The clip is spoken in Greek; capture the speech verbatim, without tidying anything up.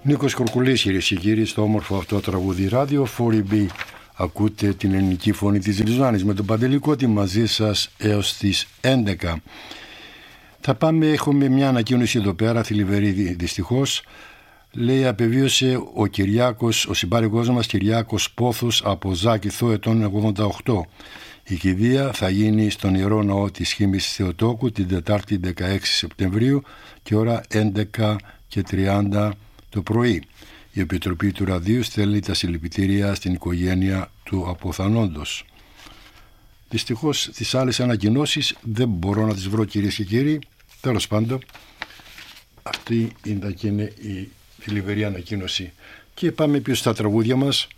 Νίκος Κορκουλής, κυρίες και κύριοι, στο όμορφο αυτό τραγούδι ράδιο φορ μπι. Ακούτε την ελληνική φωνή της Ριζάνης με τον Παντελή Κώτη μαζί σας έως τις έντεκα. Θα πάμε, έχουμε μια ανακοίνωση εδώ πέρα, θλιβερή δυστυχώς. Λέει, απεβίωσε ο Κυριάκος, ο συμπάρηγός μας Κυριάκος Πόθος από Ζάκηθο, ετών ογδόντα οκτώ. Η κηδεία θα γίνει στον Ιερό Ναό της Χήμης Θεοτόκου την Τετάρτη δεκαέξι Σεπτεμβρίου και ώρα έντεκα και τριάντα το πρωί. Η Επιτροπή του Ραδίου στέλνει τα συλληπιτήρια στην οικογένεια του αποθανόντος. Δυστυχώς τις άλλες ανακοινώσεις δεν μπορώ να τις βρω, κυρίες και κύριοι. Τέλος πάντων, αυτή είναι η θλιβερή ανακοίνωση. Και πάμε πίσω στα τραγούδια μας.